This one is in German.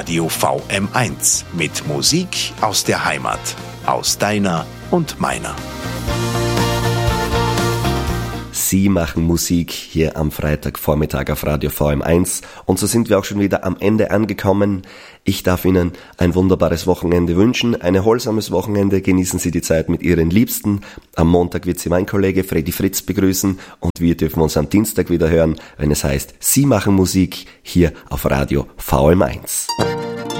Radio VM1 mit Musik aus der Heimat, aus deiner und meiner. Sie machen Musik hier am Freitagvormittag auf Radio VM1 und so sind wir auch schon wieder am Ende angekommen. Ich darf Ihnen ein wunderbares Wochenende wünschen, ein erholsames Wochenende, genießen Sie die Zeit mit Ihren Liebsten. Am Montag wird Sie mein Kollege Freddy Fritz begrüßen und wir dürfen uns am Dienstag wieder hören, wenn es heißt, Sie machen Musik hier auf Radio VM1.